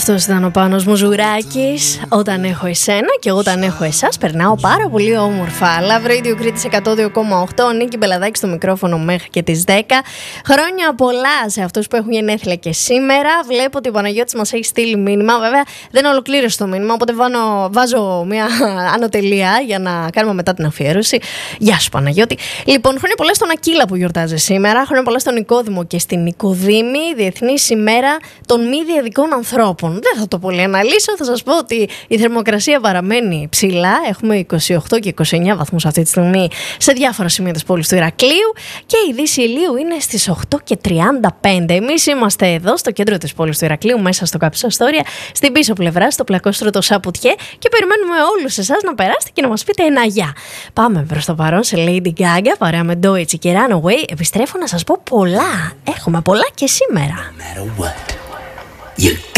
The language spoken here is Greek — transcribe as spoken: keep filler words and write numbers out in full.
Αυτός ήταν ο Πάνος Μουζουράκης. Όταν έχω εσένα και εγώ όταν έχω εσάς, περνάω πάρα πολύ όμορφα. Love Radio Κρήτης εκατό δύο κόμμα οκτώ. Νίκη Μπελαδάκη στο μικρόφωνο μέχρι και τις δέκα. Χρόνια πολλά σε αυτούς που έχουν γενέθλια και σήμερα. Βλέπω ότι ο Παναγιώτης μας έχει στείλει μήνυμα. Βέβαια δεν ολοκλήρωσε το μήνυμα, οπότε βάνω, βάζω μια ανωτελεία για να κάνουμε μετά την αφιέρωση. Γεια σου Παναγιώτη. Λοιπόν, χρόνια πολλά στον Ακύλα που γιορτάζει σήμερα. Χρόνια πολλά στον Νικόδημο και στην Νικοδήμη. Διεθνή ημέρα των μη διαδικών ανθρώπων. Δεν θα το πολύ αναλύσω. Θα σας πω ότι η θερμοκρασία παραμένει ψηλά. Έχουμε είκοσι οκτώ και είκοσι εννέα βαθμούς αυτή τη στιγμή σε διάφορα σημεία της πόλης του Ηρακλείου. Και η δύση ηλίου είναι στις οκτώ και τριάντα πέντε. Εμείς είμαστε εδώ στο κέντρο της πόλης του Ηρακλείου, μέσα στο Κάψο Αστόρια, στην πίσω πλευρά, στο πλακόστρωτο Σαπουτιέ. Και περιμένουμε όλους εσάς να περάσετε και να μας πείτε ένα γεια. Πάμε προς το παρόν σε Lady Gaga παρέα με Doitsy και Runaway. Επιστρέφω να σας πω πολλά. Έχουμε πολλά και σήμερα. No matter what, you